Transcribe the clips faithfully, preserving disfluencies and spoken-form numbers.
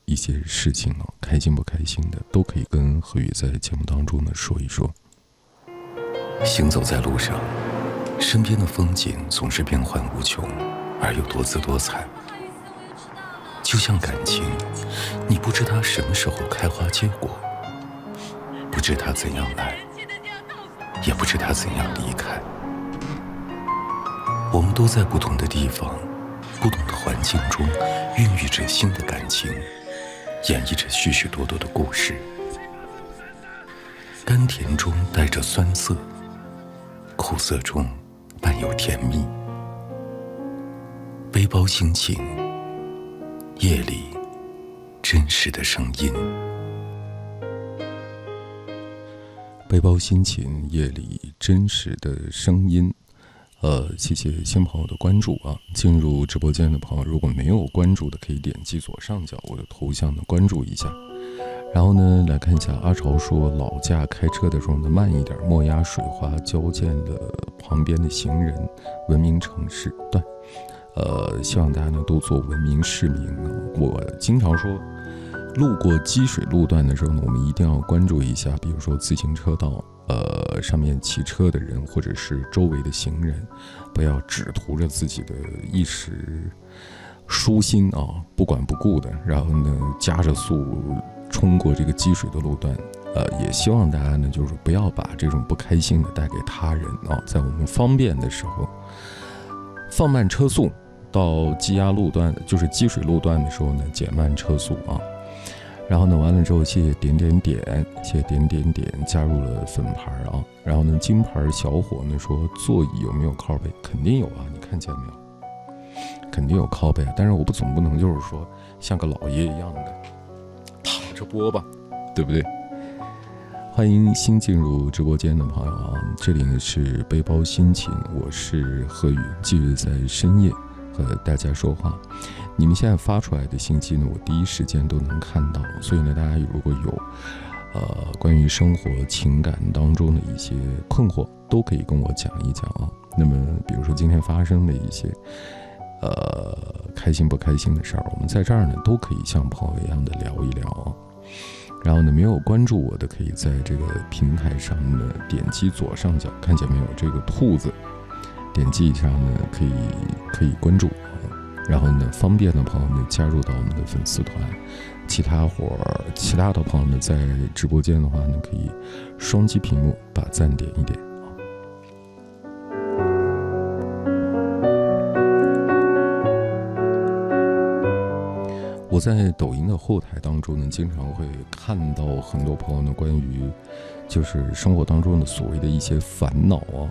一些事情啊，开心不开心的，都可以跟何宇在节目当中呢说一说。 行走在路上，身边的风景总是变幻无穷，而又多姿多彩。就像感情，你不知它什么时候开花结果，不知它怎样来，也不知它怎样离开。我们都在不同的地方，不同的环境中孕育着新的感情，演绎着许许多多的故事。甘甜中带着酸涩，苦涩中伴有甜蜜。背包心情，夜里真实的声音。 背包心情，夜里真实的声音。呃，谢谢新朋友的关注啊！进入直播间的朋友，如果没有关注的，可以点击左上角我的头像呢，关注一下。然后呢，来看一下阿潮说，老驾开车的时候呢慢一点，莫压水花浇溅了旁边的行人，文明城市。对，呃，希望大家呢都做文明市民。我经常说，路过积水路段的时候呢，我们一定要关注一下，比如说自行车道。呃，上面骑车的人或者是周围的行人，不要只图着自己的一时舒心啊，不管不顾的，然后呢加着速冲过这个积水的路段。呃，也希望大家呢，就是不要把这种不开心的带给他人啊，在我们方便的时候，放慢车速，到积压路段，就是积水路段的时候呢，减慢车速啊。然后呢，完了之后，谢谢点点点，谢谢点点点加入了粉牌啊。然后呢，金牌小伙呢说，座椅有没有靠背？肯定有啊，你看见没有？肯定有靠背啊。但是我不总不能就是说像个老爷一样的躺着播吧，对不对？欢迎新进入直播间的朋友啊，这里呢是背包心情，我是何宇，继续在深夜和大家说话。你们现在发出来的信息呢，我第一时间都能看到，所以呢，大家如果有呃关于生活情感当中的一些困惑，都可以跟我讲一讲啊。那么，比如说今天发生的一些呃开心不开心的事儿，我们在这儿呢都可以像朋友一样的聊一聊啊。然后呢，没有关注我的，可以在这个平台上呢点击左上角，看见没有这个兔子，点击一下呢，可以可以关注。然后呢，方便的朋友呢加入到我们的粉丝团，其他伙儿其他的朋友呢在直播间的话呢，可以双击屏幕把赞点一点。我在抖音的后台当中呢，经常会看到很多朋友呢关于就是生活当中的所谓的一些烦恼啊，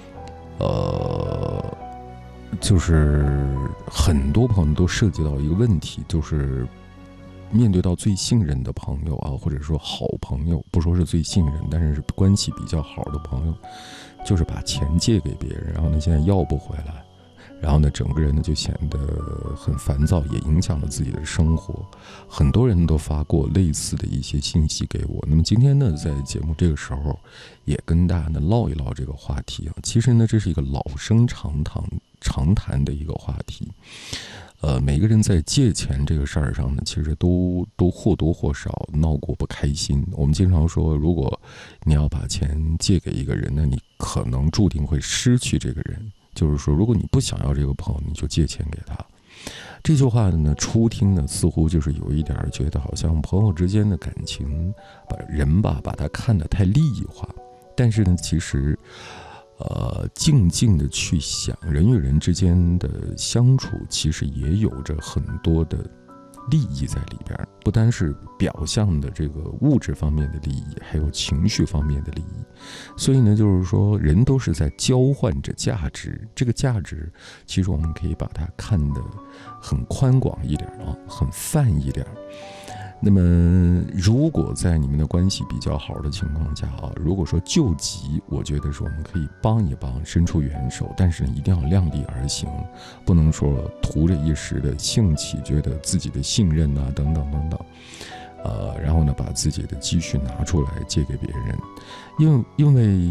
呃。就是很多朋友都涉及到一个问题，就是面对到最信任的朋友啊，或者说好朋友，不说是最信任，但是关系比较好的朋友，就是把钱借给别人，然后呢现在要不回来，然后呢整个人呢就显得很烦躁，也影响了自己的生活。很多人都发过类似的一些信息给我，那么今天呢在节目这个时候也跟大家呢唠一唠这个话题啊。其实呢这是一个老生常谈常谈的一个话题，呃，每个人在借钱这个事儿上呢，其实都都或多或少闹过不开心。我们经常说，如果你要把钱借给一个人呢，你可能注定会失去这个人。就是说，如果你不想要这个朋友，你就借钱给他。这句话呢，初听呢，似乎就是有一点觉得好像朋友之间的感情，把人吧把它看得太利益化。但是呢，其实。呃，静静的去想，人与人之间的相处，其实也有着很多的利益在里边，不单是表象的这个物质方面的利益，还有情绪方面的利益。所以呢，就是说，人都是在交换着价值，这个价值，其实我们可以把它看得很宽广一点啊，很泛一点。那么如果在你们的关系比较好的情况下啊，如果说救急，我觉得说我们可以帮一帮，伸出援手，但是呢一定要量力而行，不能说图着一时的兴起，觉得自己的信任啊等等等等，呃，然后呢把自己的积蓄拿出来借给别人，因为因为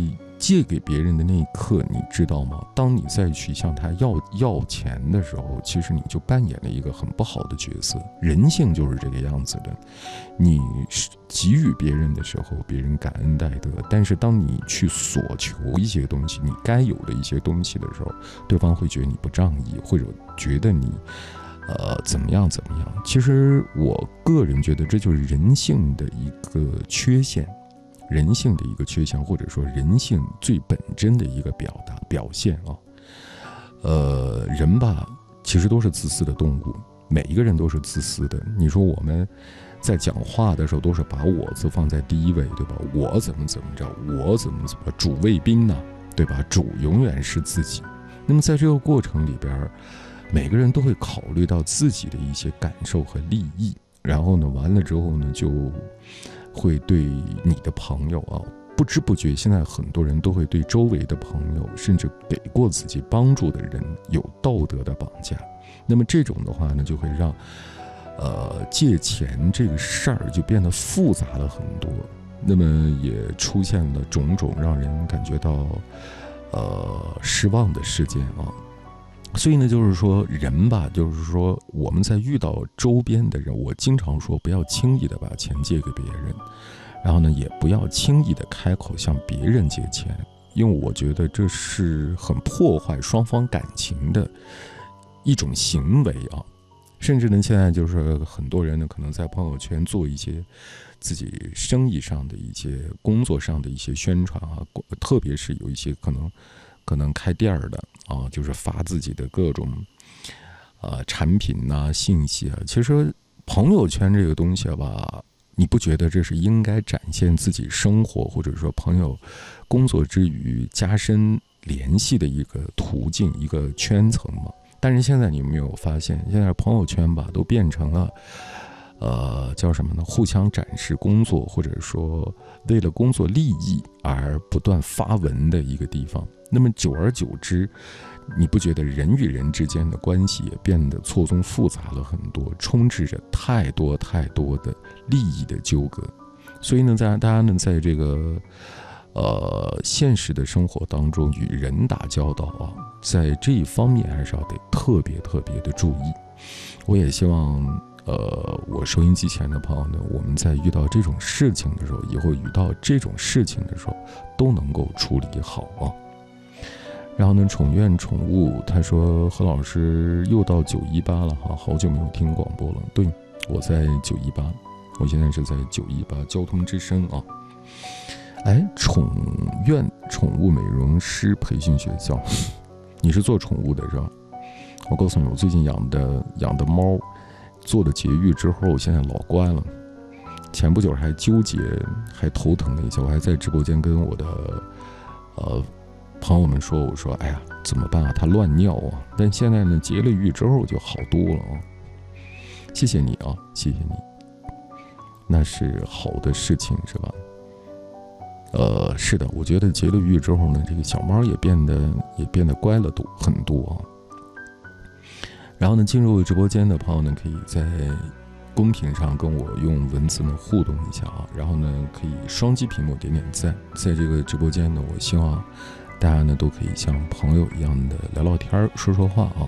借给别人的那一刻，你知道吗？当你再去向他要要钱的时候，其实你就扮演了一个很不好的角色。人性就是这个样子的，你给予别人的时候，别人感恩戴德，但是当你去索求一些东西，你该有的一些东西的时候，对方会觉得你不仗义，或者觉得你呃怎么样怎么样。其实我个人觉得这就是人性的一个缺陷。人性的一个缺陷，或者说人性最本真的一个表达表现啊，呃，人吧，其实都是自私的动物，每一个人都是自私的。你说我们在讲话的时候，都是把我字放在第一位，对吧？我怎么怎么着，我怎么怎么，主谓宾呢，对吧？主永远是自己。那么在这个过程里边，每个人都会考虑到自己的一些感受和利益，然后呢，完了之后呢，就会对你的朋友啊，不知不觉，现在很多人都会对周围的朋友，甚至给过自己帮助的人有道德的绑架。那么这种的话呢，就会让呃借钱这个事儿就变得复杂了很多。那么也出现了种种让人感觉到呃失望的事件啊。所以呢，就是说人吧，就是说我们在遇到周边的人，我经常说不要轻易的把钱借给别人，然后呢，也不要轻易的开口向别人借钱，因为我觉得这是很破坏双方感情的一种行为啊。甚至呢，现在就是很多人呢，可能在朋友圈做一些自己生意上的一些工作上的一些宣传啊，特别是有一些可能可能开店的啊，就是发自己的各种呃产品呐、啊、信息啊。其实朋友圈这个东西吧，你不觉得这是应该展现自己生活或者说朋友工作之余加深联系的一个途径、一个圈层吗？但是现在你有没有发现，现在朋友圈吧都变成了呃叫什么呢？互相展示工作，或者说为了工作利益而不断发文的一个地方。那么久而久之，你不觉得人与人之间的关系也变得错综复杂了很多，充斥着太多太多的利益的纠葛？所以呢，在大家呢在这个呃现实的生活当中与人打交道啊，在这一方面还是要得特别特别的注意。我也希望呃我收音机前的朋友呢，我们在遇到这种事情的时候，以后遇到这种事情的时候都能够处理好啊。然后呢，宠院宠物他说，何老师又到九一八了哈，好久没有听广播了。对，我在九一八，我现在是在九一八交通之声啊。哎，宠院宠物美容师培训学校，你是做宠物的是吧？我告诉你，我最近养的养的猫做了节育之后，我现在老乖了。前不久还纠结，还头疼了一下，我还在直播间跟我的呃朋友们说，我说哎呀怎么办啊，它乱尿啊。但现在呢，节了育之后就好多了啊。谢谢你啊，谢谢你，那是好的事情是吧？呃，是的，我觉得节了育之后呢，这个小猫也变得也变得乖了多很多啊。然后呢，进入直播间的朋友呢，可以在公屏上跟我用文字呢互动一下啊。然后呢，可以双击屏幕点点赞。在这个直播间呢，我希望大家呢都可以像朋友一样的聊聊天、说说话啊。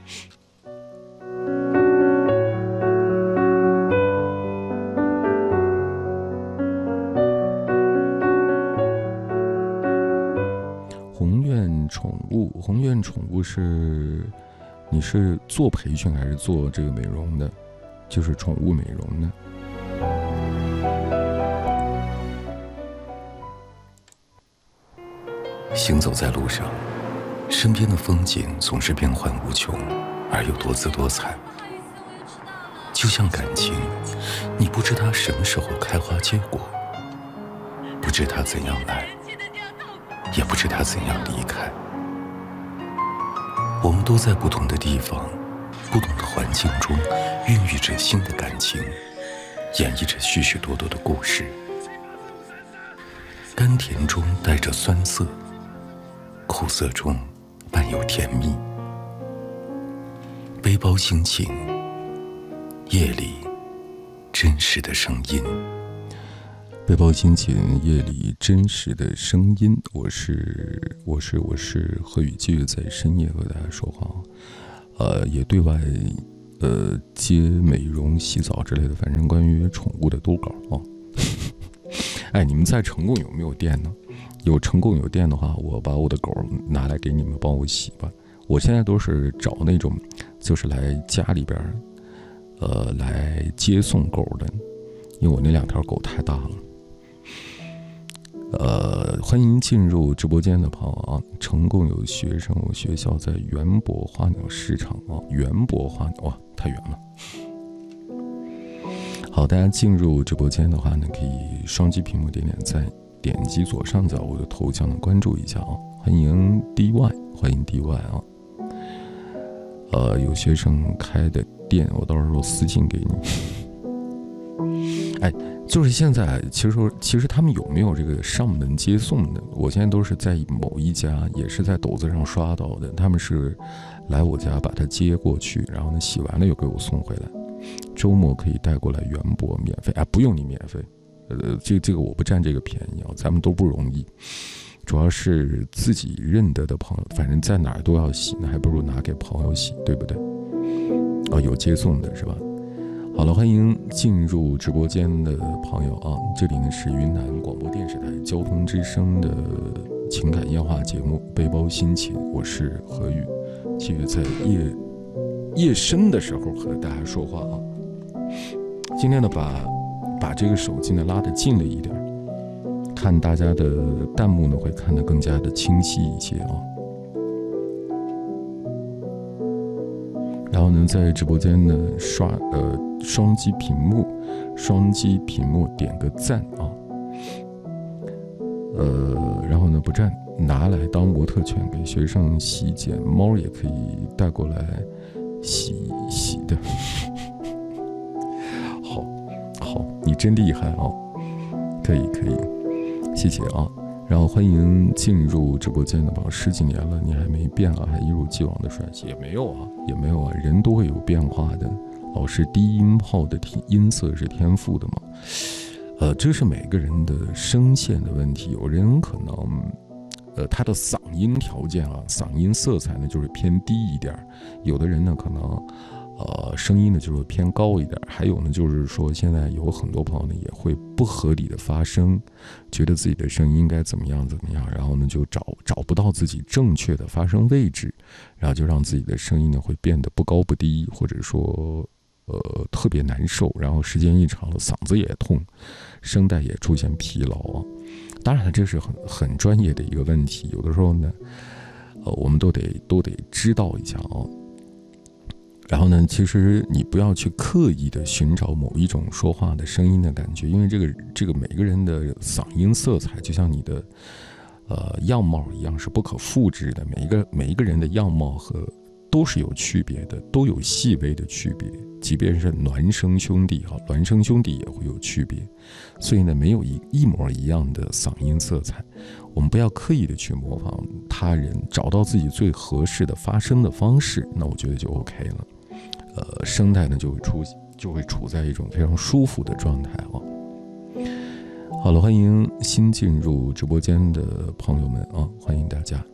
宏愿宠物，宏愿宠物是你是做培训还是做这个美容的？就是宠物美容的。 行走在路上，身边的风景总是变幻无穷，而又多姿多彩。就像感情，你不知它什么时候开花结果，不知它怎样来，也不知它怎样离开。我们都在不同的地方、不同的环境中，孕育着新的感情，演绎着许许多多的故事。甘甜中带着酸涩，苦涩中伴有甜蜜。背包心情，夜里真实的声音。 背包心情，夜里真实的声音。我是我是我是何宇，继续在深夜和大家说话。呃，也对外呃接美容、洗澡之类的，反正关于宠物的都搞啊。哎，你们在成贡有没有店呢？有成贡有店的话，我把我的狗拿来给你们帮我洗吧。我现在都是找那种，就是来家里边，呃，来接送狗的，因为我那两条狗太大了。呃，欢迎进入直播间的朋友啊！成贡有学生，我学校在园博花鸟市场啊，园博花鸟哇，太远了。好，大家进入直播间的话呢，可以双击屏幕点点赞，点击左上角我的头像呢关注一下啊！欢迎 D Y， 欢迎 D Y 啊！呃，有学生开的店，我到时候私信给你。哎，就是现在，其实其实他们有没有这个上门接送的？我现在都是在某一家，也是在抖子上刷到的，他们是来我家把它接过去，然后呢洗完了又给我送回来。周末可以带过来园博免费啊，不用你免费，呃，这这个我不占这个便宜啊，咱们都不容易，主要是自己认得的朋友，反正在哪儿都要洗，那还不如拿给朋友洗，对不对？哦，有接送的是吧？好了，欢迎进入直播间的朋友啊！这里呢是云南广播电视台交通之声的情感夜话节目《背包心情》，我是何宇，继续在夜夜深的时候和大家说话啊。今天呢，把把这个手机呢拉得近了一点，看大家的弹幕呢会看得更加的清晰一些啊。然后呢，在直播间呢刷呃双击屏幕，双击屏幕点个赞啊，呃，然后呢不占拿来当模特犬给学生洗剪，猫也可以带过来洗洗的。好，好，你真厉害啊！可以可以，谢谢啊。然后欢迎进入直播间的朋友，十几年了你还没变啊，还一如既往的帅气？也没有啊，也没有啊，人都会有变化的。老师低音炮的音色是天赋的嘛？呃，这是每个人的声线的问题，有人可能，呃，他的嗓音条件啊，嗓音色彩呢就是偏低一点，有的人呢可能。呃，声音呢就是偏高一点，还有呢就是说，现在有很多朋友呢也会不合理的发声，觉得自己的声音应该怎么样怎么样，然后呢就找找不到自己正确的发声位置，然后就让自己的声音呢会变得不高不低，或者说呃特别难受，然后时间一长了嗓子也痛，声带也出现疲劳啊。当然了，这是很很专业的一个问题，有的时候呢，呃我们都得都得知道一下啊。然后呢，其实你不要去刻意的寻找某一种说话的声音的感觉，因为这个这个每个人的嗓音色彩就像你的呃样貌一样是不可复制的，每一个每一个人的样貌和都是有区别的，都有细微的区别，即便是孪生兄弟哈，孪生兄弟也会有区别，所以呢，没有一一模一样的嗓音色彩，我们不要刻意的去模仿他人，找到自己最合适的发声的方式，那我觉得就 OK 了。呃，声带呢就会出就会处在一种非常舒服的状态啊。好了，欢迎新进入直播间的朋友们啊，欢迎大家。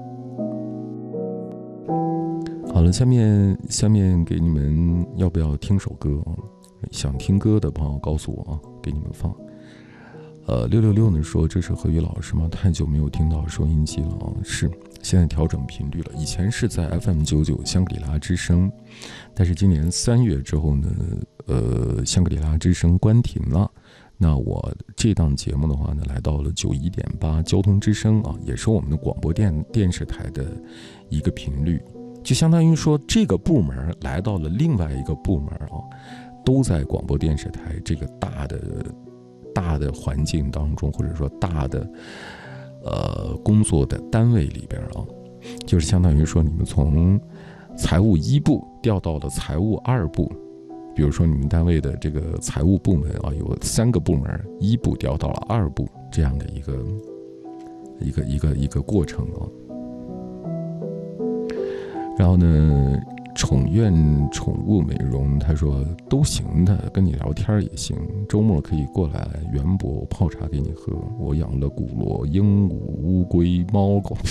好了，下面下面给你们要不要听首歌啊？想听歌的朋友告诉我啊，给你们放。呃，六六六呢说这是何宇老师吗？太久没有听到收音机了啊，是。现在调整频率了，以前是在 F M 九九香格里拉之声，但是今年三月之后呢，呃，香格里拉之声关停了。那我这档节目的话呢，来到了九一点八交通之声啊，也是我们的广播电电视台的一个频率，就相当于说这个部门来到了另外一个部门啊，都在广播电视台这个大的大的环境当中，或者说大的。呃，工作的单位里边啊，就是相当于说你们从财务一部调到了财务二部，比如说你们单位的这个财务部门啊，有三个部门，一部调到了二部，这样的一个一个一个一个过程啊。然后呢， 宠愿宠物美容，他说都行的，跟你聊天也行，周末可以过来园博泡茶给你喝。我养了古罗、鹦鹉、乌龟、猫狗。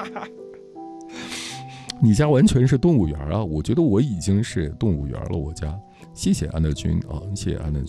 你家完全是动物园啊！我觉得我已经是动物园了，我家。谢谢安德君啊，谢谢安德君。